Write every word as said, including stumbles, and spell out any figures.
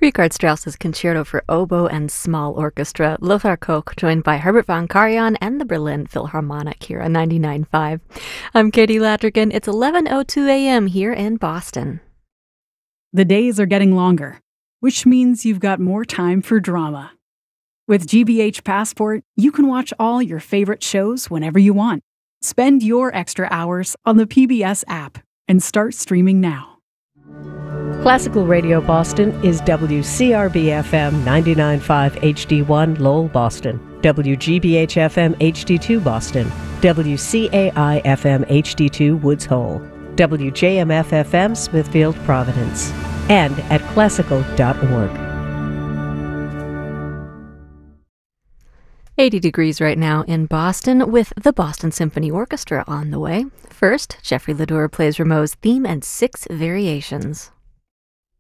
Richard Strauss's Concerto for Oboe and Small Orchestra, Lothar Koch, joined by Herbert von Karajan and the Berlin Philharmonic here on ninety-nine point five. I'm Katie Lattergan. It's eleven oh two a.m. here in Boston. The days are getting longer, which means you've got more time for drama. With G B H Passport, you can watch all your favorite shows whenever you want. Spend your extra hours on the P B S app and start streaming now. Classical Radio Boston is W C R B F M ninety-nine point five H D one Lowell, Boston, W G B H F M H D two Boston, W C A I F M H D two Woods Hole, W J M F F M Smithfield, Providence, and at classical dot org. eighty degrees right now in Boston with the Boston Symphony Orchestra on the way. First, Jeffrey Ledour plays Rameau's theme and six variations.